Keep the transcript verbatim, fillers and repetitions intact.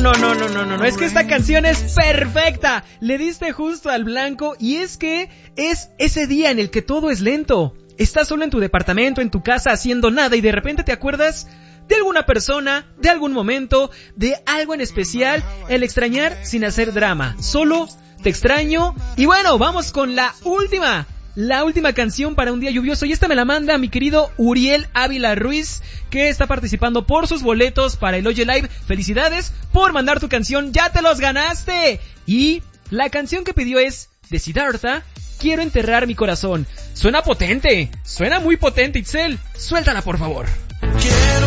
no, no, no, no, no, no, es que esta canción es perfecta. Le diste justo al blanco y es que es ese día en el que todo es lento. Estás solo en tu departamento, en tu casa, haciendo nada y de repente te acuerdas de alguna persona, de algún momento, de algo en especial. El extrañar sin hacer drama. Solo te extraño. Y bueno, vamos con la última. La última canción para un día lluvioso. Y esta me la manda mi querido Uriel Ávila Ruiz, que está participando por sus boletos para el Oye Live. Felicidades por mandar tu canción. ¡Ya te los ganaste! Y la canción que pidió es de Siddhartha, Quiero enterrar mi corazón. Suena potente. Suena muy potente, Itzel. Suéltala, por favor. Quiero